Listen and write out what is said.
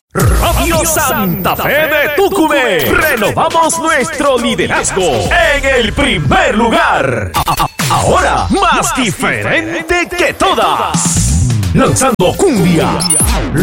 Radio Santa Fe de Tucumán. Renovamos nuestro liderazgo en el primer lugar. Ahora más diferente que todas. Lanzando cumbia.